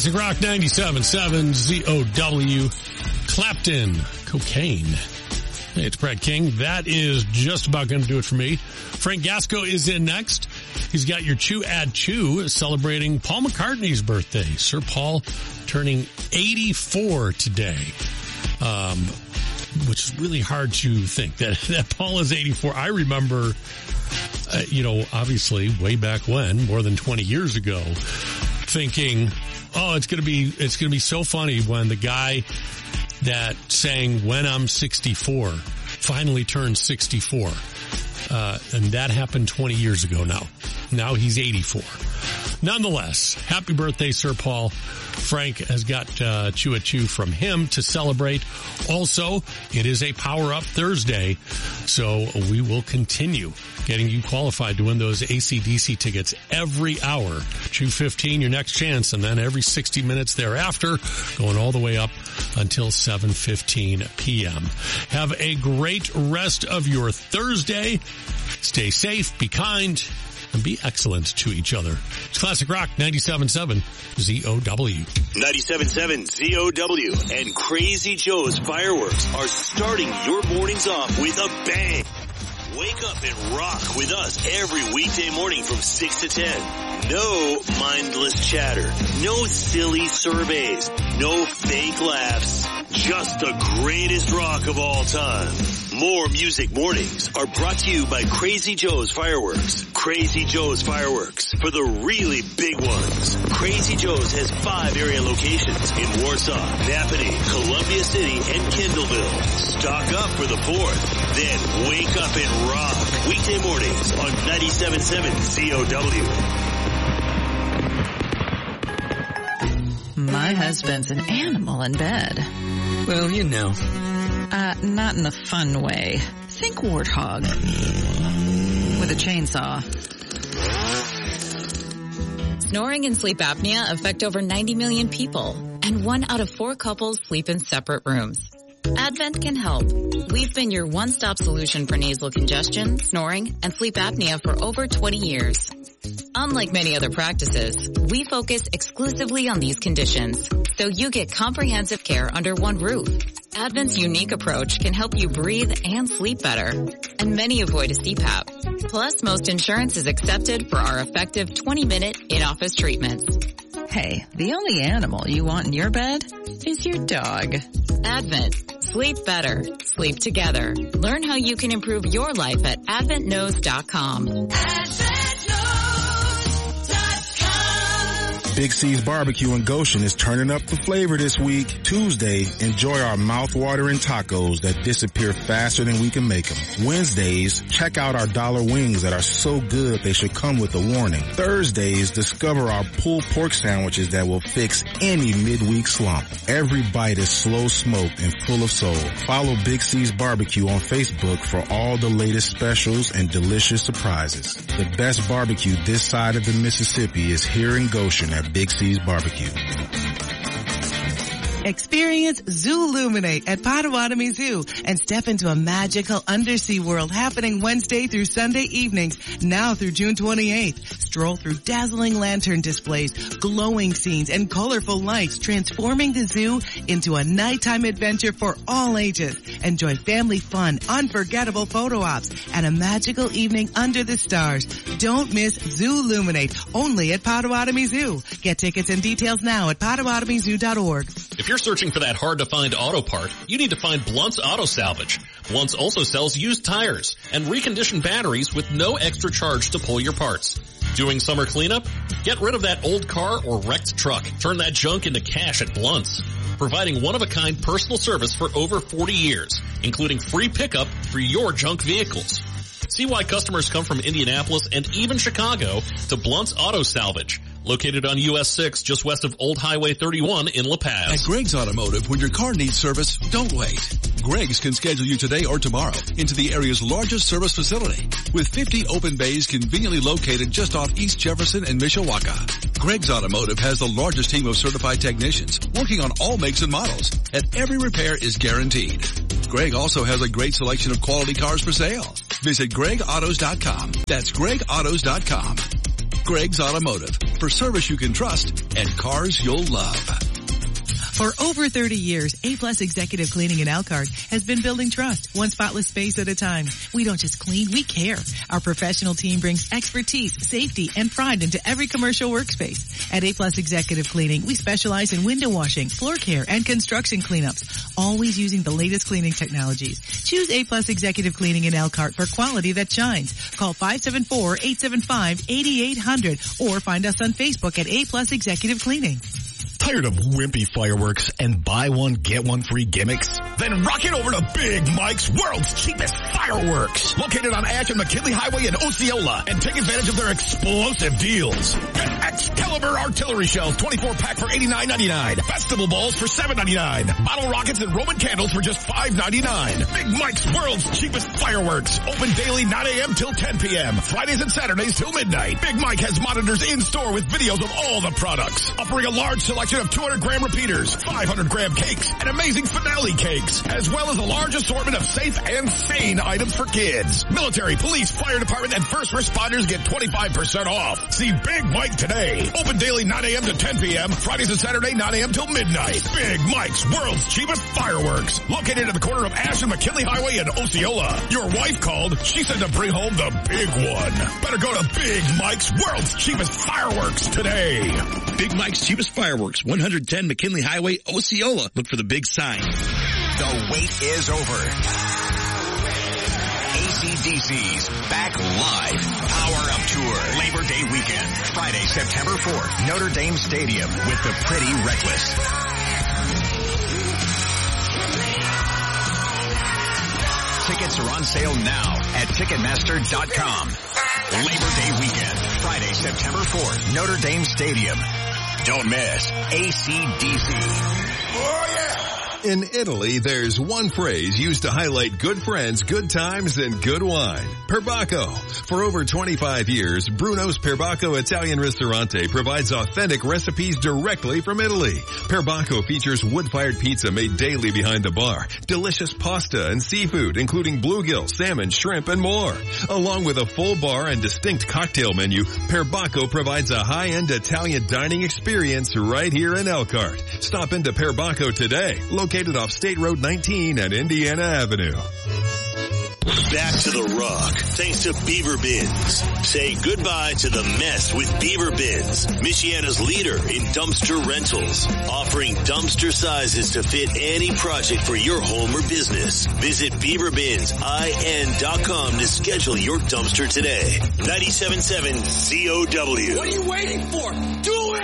Classic Rock 97.7 ZOW. Clapton, Cocaine. Hey, it's Brad King. That is just about going to do it for me. Frank Gasco is in next. He's got your Chew Ad Chew celebrating Paul McCartney's birthday. Sir Paul turning 84 today. Which is really hard to think that Paul is 84. I remember, obviously way back when, more than 20 years ago, thinking, oh, it's going to be so funny when the guy that sang When I'm 64 finally turned 64. And that happened 20 years ago now. Now he's 84. Nonetheless, happy birthday, Sir Paul. Frank has got Chew a Chew from him to celebrate. Also, it is a Power Up Thursday, so we will continue getting you qualified to win those AC/DC tickets every hour. Chew 15, your next chance, and then every 60 minutes thereafter, going all the way up until 7:15 p.m. Have a great rest of your Thursday. Stay safe, be kind, and be excellent to each other. It's Classic Rock 97.7 ZOW. 97.7 ZOW and Crazy Joe's Fireworks are starting your mornings off with a bang. Wake up and rock with us every weekday morning from 6 to 10. No mindless chatter. No silly surveys. No fake laughs. Just the greatest rock of all time. More Music Mornings are brought to you by Crazy Joe's Fireworks. Crazy Joe's Fireworks for the really big ones. Crazy Joe's has 5 area locations in Warsaw, Napanee, Columbia City, and Kendallville. Stock up for the 4th. Then wake up and rock. Weekday mornings on 97.7 ZOW. My husband's an animal in bed. Well, you know. Not in a fun way. Think warthog. With a chainsaw. Snoring and sleep apnea affect over 90 million people, and 1 out of 4 couples sleep in separate rooms. Advent can help. We've been your one-stop solution for nasal congestion, snoring, and sleep apnea for over 20 years. Unlike many other practices, we focus exclusively on these conditions, so you get comprehensive care under one roof. Advent's unique approach can help you breathe and sleep better, and many avoid a CPAP. Plus, most insurance is accepted for our effective 20-minute in-office treatments. Hey, the only animal you want in your bed is your dog. Advent. Sleep better. Sleep together. Learn how you can improve your life at AdventKnows.com. Big C's Barbecue in Goshen is turning up the flavor this week. Tuesday, enjoy our mouth-watering tacos that disappear faster than we can make them. Wednesdays, check out our dollar wings that are so good they should come with a warning. Thursdays, discover our pulled pork sandwiches that will fix any midweek slump. Every bite is slow smoked and full of soul. Follow Big C's Barbecue on Facebook for all the latest specials and delicious surprises. The best barbecue this side of the Mississippi is here in Goshen at Big C's Barbecue. Experience Zooluminate at Potawatomi Zoo and step into a magical undersea world happening Wednesday through Sunday evenings, now through June 28th. Stroll through dazzling lantern displays, glowing scenes, and colorful lights, transforming the zoo into a nighttime adventure for all ages. Enjoy family fun, unforgettable photo ops, and a magical evening under the stars. Don't miss Zooluminate, only at Potawatomi Zoo. Get tickets and details now at PotawatomiZoo.org. If you're searching for that hard-to-find auto part, you need to find Blunt's Auto Salvage. Blunt's also sells used tires and reconditioned batteries with no extra charge to pull your parts. Doing summer cleanup? Get rid of that old car or wrecked truck. Turn that junk into cash at Blunt's. Providing one-of-a-kind personal service for over 40 years, including free pickup for your junk vehicles. See why customers come from Indianapolis and even Chicago to Blunt's Auto Salvage. Located on US 6, just west of Old Highway 31 in La Paz. At Greg's Automotive, when your car needs service, don't wait. Greg's can schedule you today or tomorrow into the area's largest service facility, with 50 open bays conveniently located just off East Jefferson and Mishawaka. Greg's Automotive has the largest team of certified technicians working on all makes and models, and every repair is guaranteed. Greg also has a great selection of quality cars for sale. Visit GregAutos.com. That's GregAutos.com. Greg's Automotive. for service you can trust and cars you'll love. For over 30 years, A-Plus Executive Cleaning in Elkhart has been building trust, one spotless space at a time. We don't just clean, we care. Our professional team brings expertise, safety, and pride into every commercial workspace. At A-Plus Executive Cleaning, we specialize in window washing, floor care, and construction cleanups, always using the latest cleaning technologies. Choose A-Plus Executive Cleaning in Elkhart for quality that shines. Call 574-875-8800 or find us on Facebook at A-Plus Executive Cleaning. Tired of wimpy fireworks and buy one, get one free gimmicks? Then rocket over to Big Mike's World's Cheapest Fireworks, located on Ash and McKinley Highway in Osceola, and take advantage of their explosive deals. Get Excalibur artillery shells, 24-pack for $89.99. Festival balls for $7.99. Bottle rockets and Roman candles for just $5.99. Big Mike's World's Cheapest Fireworks, open daily 9 a.m. till 10 p.m. Fridays and Saturdays till midnight. Big Mike has monitors in store with videos of all the products, offering a large selection of 200-gram repeaters, 500-gram cakes, and amazing finale cakes, as well as a large assortment of safe and sane items for kids. Military, police, fire department, and first responders get 25% off. See Big Mike today. Open daily 9 a.m. to 10 p.m. Fridays and Saturday 9 a.m. till midnight. Big Mike's World's Cheapest Fireworks, located at the corner of Ash and McKinley Highway in Osceola. Your wife called. She said to bring home the big one. Better go to Big Mike's World's Cheapest Fireworks today. Big Mike's Cheapest Fireworks, 110 McKinley Highway, Osceola. Look for the big sign. The wait is over. AC/DC's back live. Power Up Tour. Labor Day weekend. Friday, September 4th. Notre Dame Stadium with the Pretty Reckless. Tickets are on sale now at Ticketmaster.com. Labor Day weekend. Friday, September 4th. Notre Dame Stadium. Don't miss AC/DC. Oh, yeah. In Italy, there's one phrase used to highlight good friends, good times, and good wine. Perbacco. For over 25 years, Bruno's Perbacco Italian Ristorante provides authentic recipes directly from Italy. Perbacco features wood-fired pizza made daily behind the bar, delicious pasta and seafood, including bluegill, salmon, shrimp, and more. Along with a full bar and distinct cocktail menu, Perbacco provides a high-end Italian dining experience right here in Elkhart. Stop into Perbacco today, located off State Road 19 and Indiana Avenue. Back to the Rock, thanks to Beaver Bins. Say goodbye to the mess with Beaver Bins, Michiana's leader in dumpster rentals, offering dumpster sizes to fit any project for your home or business. Visit BeaverBinsIN.com to schedule your dumpster today. 97.7 COW. What are you waiting for? Do